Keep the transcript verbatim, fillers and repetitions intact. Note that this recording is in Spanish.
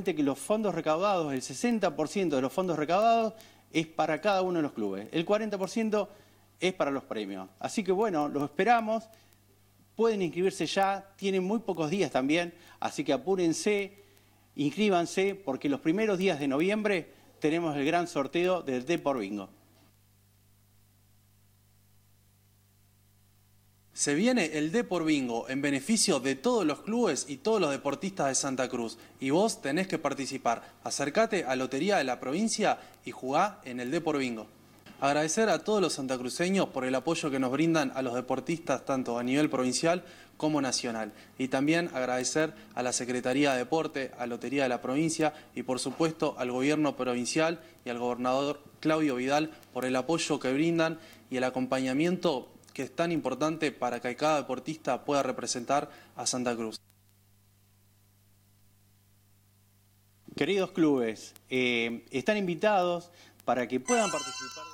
que los fondos recaudados, el sesenta por ciento de los fondos recaudados es para cada uno de los clubes, el cuarenta por ciento es para los premios. Así que bueno, los esperamos, pueden inscribirse ya, tienen muy pocos días también, así que apúrense, inscríbanse, porque los primeros días de noviembre tenemos el gran sorteo del D por Bingo. Se viene el D por Bingo en beneficio de todos los clubes y todos los deportistas de Santa Cruz. Y vos tenés que participar. Acércate a Lotería de la Provincia y jugá en el D por Bingo. Agradecer a todos los santacruceños por el apoyo que nos brindan a los deportistas tanto a nivel provincial como nacional. Y también agradecer a la Secretaría de Deporte, a Lotería de la Provincia y por supuesto al gobierno provincial y al gobernador Claudio Vidal por el apoyo que brindan y el acompañamiento que es tan importante para que cada deportista pueda representar a Santa Cruz. Queridos clubes, eh, están invitados para que puedan participar.